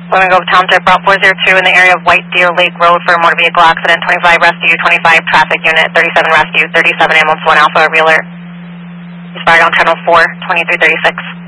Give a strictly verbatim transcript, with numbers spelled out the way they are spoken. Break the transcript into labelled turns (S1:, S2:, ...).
S1: Flamingo Township, Route four zero two in the area of White Deer Lake Road for a motor vehicle accident. twenty-five rescue, twenty-five traffic unit, thirty-seven rescue, thirty-seven ambulance, one Alpha, Reeler. He's fired on channel four, twenty-three thirty-six.